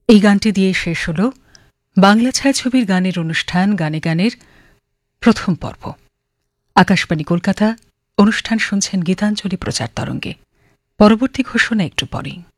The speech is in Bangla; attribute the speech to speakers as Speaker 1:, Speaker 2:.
Speaker 1: এই গানটি দিয়ে শেষ হল বাংলা ছায়াছবির গানের অনুষ্ঠান গানে গানের প্রথম পর্ব। আকাশবাণী কলকাতা, অনুষ্ঠান শুনছেন গীতাঞ্জলি প্রচার তরঙ্গে। পরবর্তী ঘোষণা একটু পরেই।